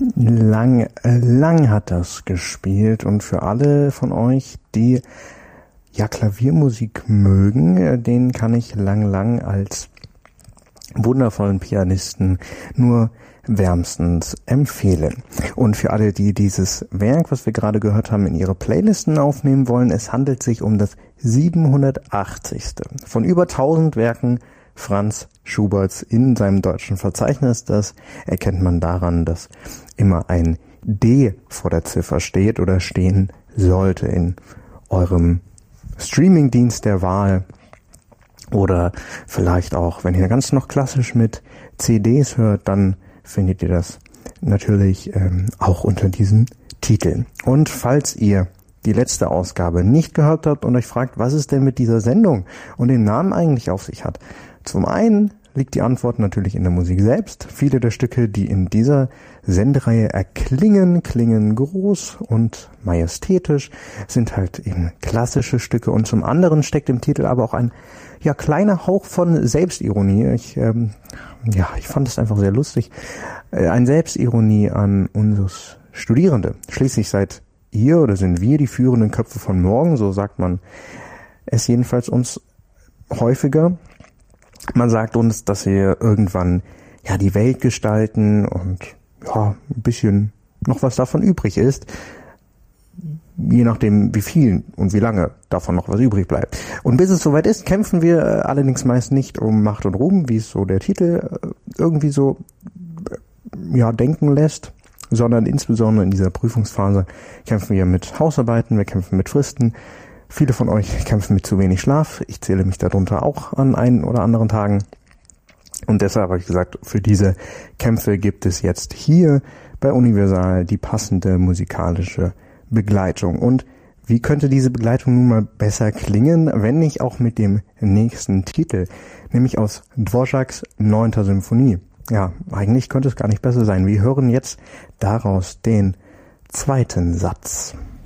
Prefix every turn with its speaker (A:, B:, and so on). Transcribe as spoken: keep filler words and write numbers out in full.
A: Lang, lang hat das gespielt und für alle von euch, die ja Klaviermusik mögen, den kann ich Lang Lang als wundervollen Pianisten nur wärmstens empfehlen. Und für alle, die dieses Werk, was wir gerade gehört haben, in ihre Playlisten aufnehmen wollen, es handelt sich um das siebenhundertachtzigste von über tausend Werken Franz Schuberts in seinem deutschen Verzeichnis. Das erkennt man daran, dass immer ein D vor der Ziffer steht oder stehen sollte in eurem Streamingdienst der Wahl. Oder vielleicht auch, wenn ihr ganz noch klassisch mit C Ds hört, dann findet ihr das natürlich ähm, auch unter diesem Titel. Und falls ihr die letzte Ausgabe nicht gehört habt und euch fragt, was es denn mit dieser Sendung und dem Namen eigentlich auf sich hat. Zum einen liegt die Antwort natürlich in der Musik selbst. Viele der Stücke, die in dieser Sendereihe erklingen, klingen groß und majestätisch, sind halt eben klassische Stücke. Und zum anderen steckt im Titel aber auch ein ja kleiner Hauch von Selbstironie. Ich ähm, ja, ich fand es einfach sehr lustig. Äh, ein Selbstironie an uns Studierende. Schließlich seid ihr oder sind wir die führenden Köpfe von morgen, so sagt man es jedenfalls uns häufiger. Man sagt uns, dass wir irgendwann ja die Welt gestalten und ja ein bisschen noch was davon übrig ist, je nachdem wie viel und wie lange davon noch was übrig bleibt. Und bis es soweit ist, kämpfen wir allerdings meist nicht um Macht und Ruhm, wie es so der Titel irgendwie so ja denken lässt, sondern insbesondere in dieser Prüfungsphase kämpfen wir mit Hausarbeiten, wir kämpfen mit Fristen. Viele von euch kämpfen mit zu wenig Schlaf. Ich zähle mich darunter auch an einen oder anderen Tagen. Und deshalb habe ich gesagt, für diese Kämpfe gibt es jetzt hier bei Universal die passende musikalische Begleitung. Und wie könnte diese Begleitung nun mal besser klingen, wenn nicht auch mit dem nächsten Titel, nämlich aus Dvořáks neunter Symphonie. Ja, eigentlich könnte es gar nicht besser sein. Wir hören jetzt daraus den zweiten Satz.